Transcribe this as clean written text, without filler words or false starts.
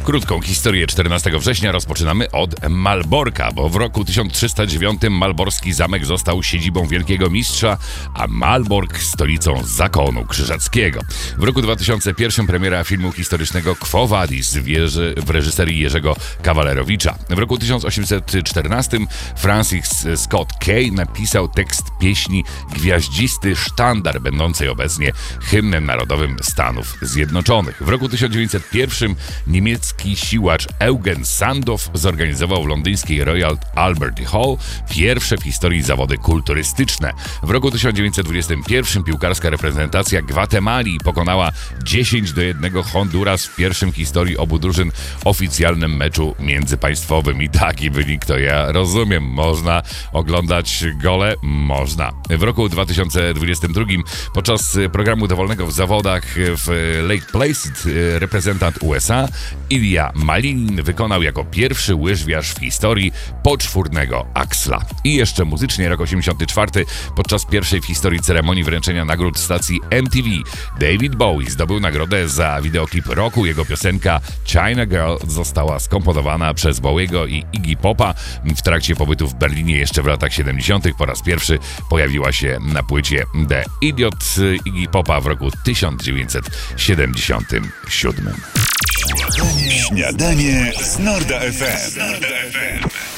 Krótką historię 14 września rozpoczynamy od Malborka, bo w roku 1309 Malborski zamek został siedzibą wielkiego mistrza, a Malbork stolicą zakonu krzyżackiego. W roku 2001 premiera filmu historycznego Quo Vadis w reżyserii Jerzego Kawalerowicza. W roku 1814 Francis Scott Key napisał tekst pieśni Gwiaździsty Sztandar, będącej obecnie hymnem narodowym Stanów Zjednoczonych. W roku 1901 niemiecki siłacz Eugen Sandow zorganizował w londyńskiej Royal Albert Hall pierwsze w historii zawody kulturystyczne. W roku 1921 piłkarska reprezentacja Gwatemali pokonała 10-1 Honduras w pierwszym w historii obu drużyn oficjalnym meczu międzypaństwowym. I taki wynik to ja rozumiem. Można oglądać gole? Można. W roku 2022 podczas programu dowolnego w zawodach w Lake Placid reprezentant USA Ilja Malinin wykonał jako pierwszy łyżwiarz w historii poczwórnego aksla. I jeszcze muzycznie rok 84 podczas pierwszej w historii ceremonii wręczenia nagród stacji MTV David Bowie zdobył nagrodę za wideoklip roku. Jego piosenka China Girl została skomponowana przez Bowiego i Iggy Popa. W trakcie pobytu w Berlinie jeszcze w latach 70. po raz pierwszy pojawiła się na płycie The Idiot Iggy Popa w roku 1977. Śniadanie z Norda FM.